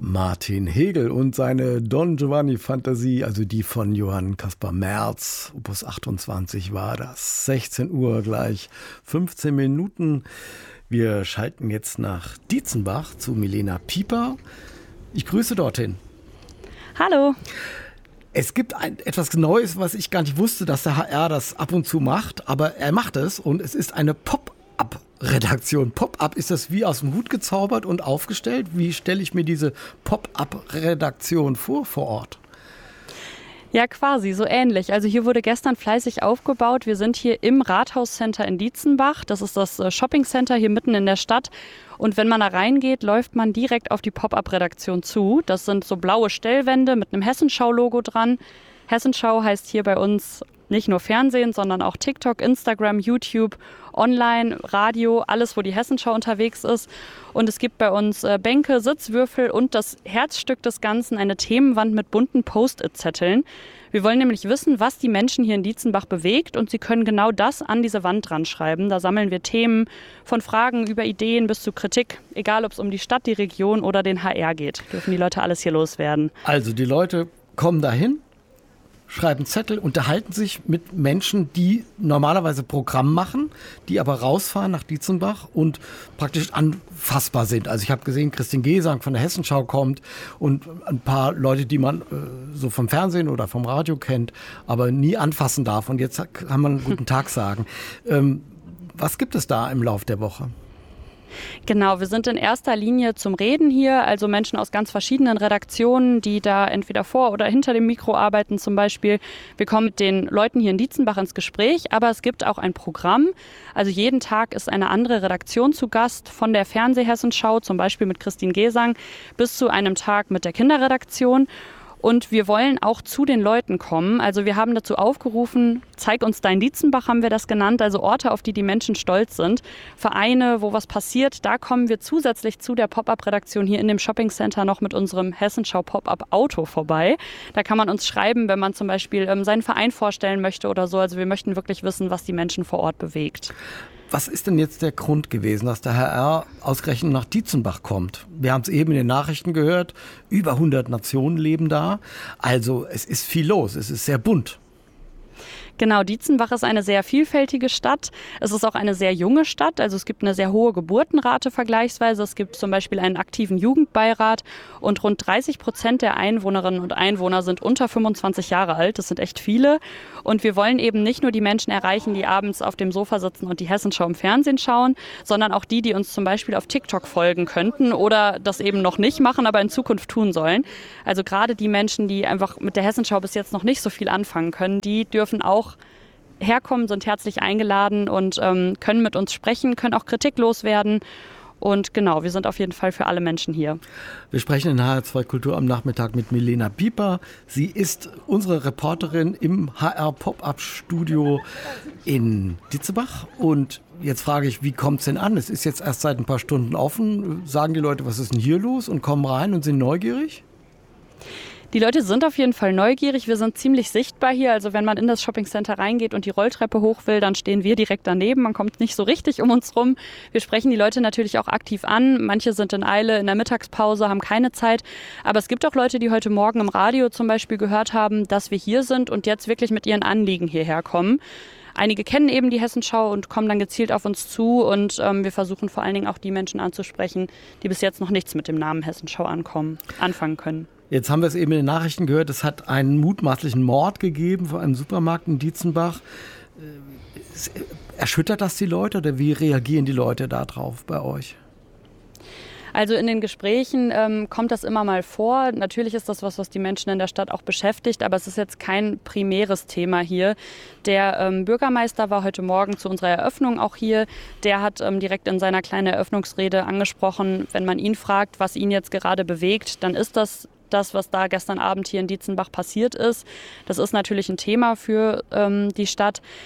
Martin Hegel und seine Don Giovanni-Fantasie, also die von Johann Caspar Merz, Opus 28 war das. 16 Uhr gleich 15 Minuten. Wir schalten jetzt nach Dietzenbach zu Milena Pieper. Ich grüße dorthin. Hallo. Es gibt etwas Neues, was ich gar nicht wusste, dass der HR das ab und zu macht, aber er macht es und es ist eine Pop-up-Redaktion. Pop-up, ist das wie aus dem Hut gezaubert und aufgestellt? Wie stelle ich mir diese Pop-up-Redaktion vor Ort? Ja, quasi, so ähnlich. Also hier wurde gestern fleißig aufgebaut. Wir sind hier im Rathauscenter in Dietzenbach. Das ist das Shoppingcenter hier mitten in der Stadt. Und wenn man da reingeht, läuft man direkt auf die Pop-up-Redaktion zu. Das sind so blaue Stellwände mit einem Hessenschau-Logo dran. Hessenschau heißt hier bei uns nicht nur Fernsehen, sondern auch TikTok, Instagram, YouTube, Online, Radio, alles, wo die Hessenschau unterwegs ist. Und es gibt bei uns Bänke, Sitzwürfel und das Herzstück des Ganzen, eine Themenwand mit bunten Post-it-Zetteln. Wir wollen nämlich wissen, was die Menschen hier in Dietzenbach bewegt und sie können genau das an diese Wand dran schreiben. Da sammeln wir Themen von Fragen über Ideen bis zu Kritik, egal ob es um die Stadt, die Region oder den HR geht. Dürfen die Leute alles hier loswerden. Also die Leute kommen dahin, schreiben Zettel, unterhalten sich mit Menschen, die normalerweise Programm machen, die aber rausfahren nach Dietzenbach und praktisch anfassbar sind. Also ich habe gesehen, Christine Gesang von der Hessenschau kommt und ein paar Leute, die man so vom Fernsehen oder vom Radio kennt, aber nie anfassen darf. Und jetzt kann man einen guten Tag sagen. Was gibt es da im Lauf der Woche? Genau, wir sind in erster Linie zum Reden hier, also Menschen aus ganz verschiedenen Redaktionen, die da entweder vor oder hinter dem Mikro arbeiten zum Beispiel. Wir kommen mit den Leuten hier in Dietzenbach ins Gespräch, aber es gibt auch ein Programm. Also jeden Tag ist eine andere Redaktion zu Gast, von der Fernsehhessenschau, zum Beispiel mit Christine Gesang, bis zu einem Tag mit der Kinderredaktion. Und wir wollen auch zu den Leuten kommen. Also wir haben dazu aufgerufen, zeig uns dein Dietzenbach, haben wir das genannt. Also Orte, auf die die Menschen stolz sind. Vereine, wo was passiert. Da kommen wir zusätzlich zu der Pop-up-Redaktion hier in dem Shoppingcenter noch mit unserem Hessenschau Pop-up-Auto vorbei. Da kann man uns schreiben, wenn man zum Beispiel seinen Verein vorstellen möchte oder so. Also wir möchten wirklich wissen, was die Menschen vor Ort bewegt. Was ist denn jetzt der Grund gewesen, dass der HR ausgerechnet nach Dietzenbach kommt? Wir haben es eben in den Nachrichten gehört, über 100 Nationen leben da. Also es ist viel los, es ist sehr bunt. Genau, Dietzenbach ist eine sehr vielfältige Stadt. Es ist auch eine sehr junge Stadt. Also es gibt eine sehr hohe Geburtenrate vergleichsweise. Es gibt zum Beispiel einen aktiven Jugendbeirat und rund 30% der Einwohnerinnen und Einwohner sind unter 25 Jahre alt. Das sind echt viele. Und wir wollen eben nicht nur die Menschen erreichen, die abends auf dem Sofa sitzen und die Hessenschau im Fernsehen schauen, sondern auch die uns zum Beispiel auf TikTok folgen könnten oder das eben noch nicht machen, aber in Zukunft tun sollen. Also gerade die Menschen, die einfach mit der Hessenschau bis jetzt noch nicht so viel anfangen können, die dürfen auch herkommen, sind herzlich eingeladen und können mit uns sprechen, können auch Kritik loswerden. Und genau, wir sind auf jeden Fall für alle Menschen hier. Wir sprechen in HR2 Kultur am Nachmittag mit Milena Pieper. Sie ist unsere Reporterin im HR Pop-Up Studio in Dietzenbach. Und jetzt frage ich, wie kommt es denn an? Es ist jetzt erst seit ein paar Stunden offen. Sagen die Leute, was ist denn hier los? Und kommen rein und sind neugierig? Die Leute sind auf jeden Fall neugierig. Wir sind ziemlich sichtbar hier. Also wenn man in das Shoppingcenter reingeht und die Rolltreppe hoch will, dann stehen wir direkt daneben. Man kommt nicht so richtig um uns rum. Wir sprechen die Leute natürlich auch aktiv an. Manche sind in Eile in der Mittagspause, haben keine Zeit. Aber es gibt auch Leute, die heute Morgen im Radio zum Beispiel gehört haben, dass wir hier sind und jetzt wirklich mit ihren Anliegen hierher kommen. Einige kennen eben die Hessenschau und kommen dann gezielt auf uns zu. Und wir versuchen vor allen Dingen auch die Menschen anzusprechen, die bis jetzt noch nichts mit dem Namen Hessenschau anfangen können. Jetzt haben wir es eben in den Nachrichten gehört, es hat einen mutmaßlichen Mord gegeben vor einem Supermarkt in Dietzenbach. Erschüttert das die Leute oder wie reagieren die Leute da drauf bei euch? Also in den Gesprächen kommt das immer mal vor. Natürlich ist das was die Menschen in der Stadt auch beschäftigt, aber es ist jetzt kein primäres Thema hier. Der Bürgermeister war heute Morgen zu unserer Eröffnung auch hier. Der hat direkt in seiner kleinen Eröffnungsrede angesprochen, wenn man ihn fragt, was ihn jetzt gerade bewegt, dann ist das, was da gestern Abend hier in Dietzenbach passiert ist. Das ist natürlich ein Thema für die Stadt.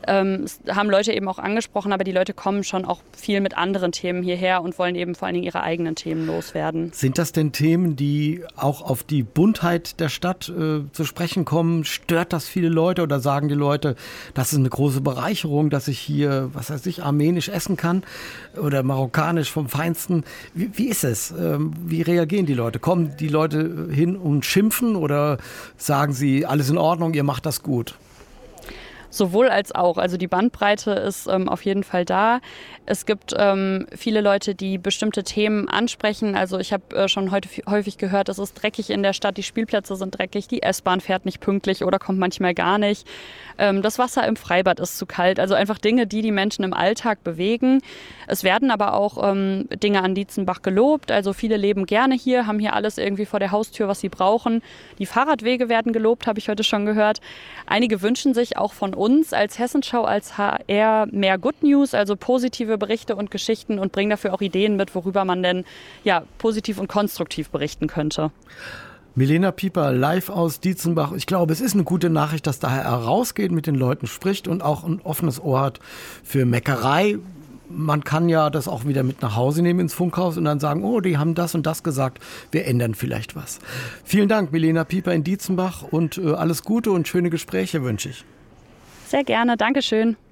haben Leute eben auch angesprochen, aber die Leute kommen schon auch viel mit anderen Themen hierher und wollen eben vor allen Dingen ihre eigenen Themen loswerden. Sind das denn Themen, die auch auf die Buntheit der Stadt zu sprechen kommen? Stört das viele Leute oder sagen die Leute, das ist eine große Bereicherung, dass ich hier, was weiß ich, armenisch essen kann oder marokkanisch vom Feinsten? Wie ist es? Wie reagieren die Leute? Kommen die Leute hin und schimpfen oder sagen sie, alles in Ordnung, ihr macht das gut? Sowohl als auch. Also die Bandbreite ist auf jeden Fall da. Es gibt viele Leute, die bestimmte Themen ansprechen. Also ich habe schon häufig gehört, es ist dreckig in der Stadt, die Spielplätze sind dreckig, die S-Bahn fährt nicht pünktlich oder kommt manchmal gar nicht. Das Wasser im Freibad ist zu kalt. Also einfach Dinge, die Menschen im Alltag bewegen. Es werden aber auch Dinge an Dietzenbach gelobt. Also viele leben gerne hier, haben hier alles irgendwie vor der Haustür, was sie brauchen. Die Fahrradwege werden gelobt, habe ich heute schon gehört. Einige wünschen sich auch von uns als Hessenschau, als HR mehr Good News, also positive Berichte und Geschichten und bringen dafür auch Ideen mit, worüber man denn positiv und konstruktiv berichten könnte. Milena Pieper, live aus Dietzenbach. Ich glaube, es ist eine gute Nachricht, dass daher rausgeht, mit den Leuten spricht und auch ein offenes Ohr hat für Meckerei. Man kann ja das auch wieder mit nach Hause nehmen ins Funkhaus und dann sagen, oh, die haben das und das gesagt, wir ändern vielleicht was. Vielen Dank, Milena Pieper in Dietzenbach und alles Gute und schöne Gespräche wünsche ich. Sehr gerne, Dankeschön.